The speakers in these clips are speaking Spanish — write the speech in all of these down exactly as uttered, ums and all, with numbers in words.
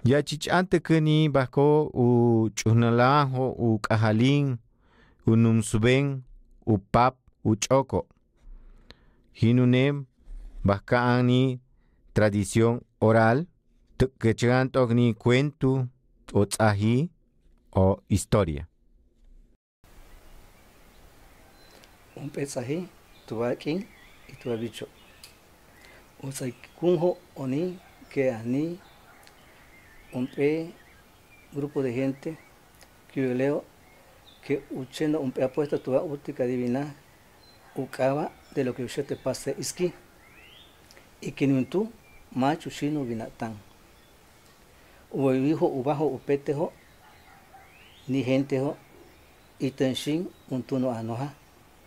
Ya chichante kani bako u chunalajo u kajalin u numsuben u pap u choko. Hinunem bakani tradición oral que ni cuento o tzahi o historia. Un pesaje, tuvaquín y tuvabicho. O sea, kunjo oni que ani un pe grupo de gente que yo leo que uchendo un pe apuesta tuva útica divina ucaba de lo que usted te pase iski y que ni tú macho chino vinatán. O hijo ubajo upetejo ni gente ho y tenshin un tuno anoja.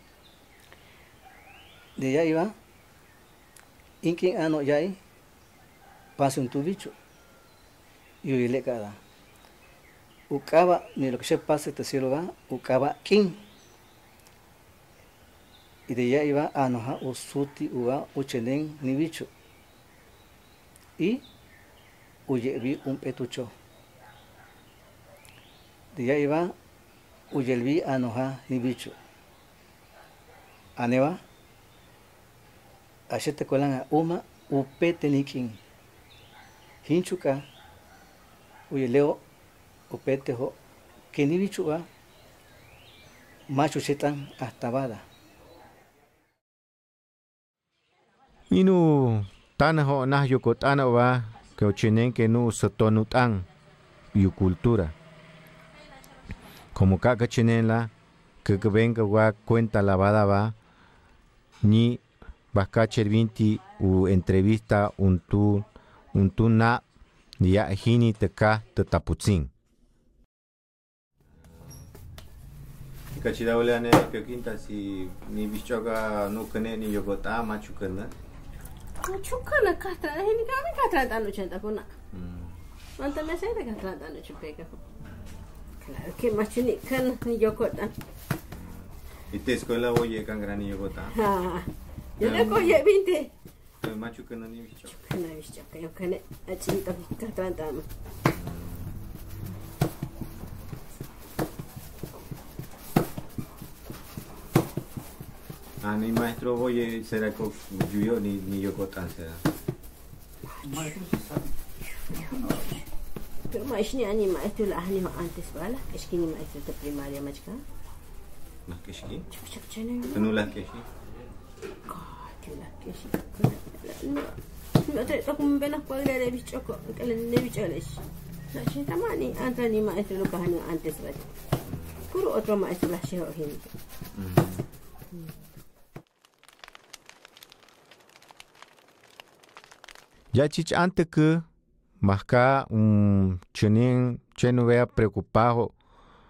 De allá iba, inquien ano yai, pase un tubicho, y yo le cada. Ucaba, ni lo que se pase te cielo va, ucaba king. Y de allá iba, anoja, usuti, uva, uchenen, ni bicho. Y uyevi un petucho. De allá iba, uyelvi, anoja, ni bicho. Aneva. Achete kolan uma upete nikin. Hinchuka uyeleo upete ho kenibichua macho chetan hasta bada. Inu tana ho nah yuko tana wa que ochinen que no sotonutan yu cultura. Como kaka chinela que venga wa cuenta lavada va ni Bakacher vinti u entrevista un tu un tu na ya hini teka tetaputzin. Kachida ulane que quinta si ni bichoga no kene ni yogota machukana. Machukana kata hini kami kata tanu chenta kuna. Manta me sai de kata tanu chupeka. Claro que machuni kan ni yogota. Y te escuela oye kan grani yogota. Yo le cogí veinte. Machu que no ni bicho. Que no bicho, que yo que ne achita que tratando. Ah, ni maestro oye será que yo ni ni yo cotan será. Pero más ni ani maestro la ani antes bala, es que ni maestro de primaria machka. No que sí. Chup chup No la que sí. No te toco un venas cuadra de bicho que le de bicho les. La chita mani antes ni maestro lo cajano antes vale. Puro otro maestro la llevo gente. Ya chich antes que masca un chenin cheno vea preocupado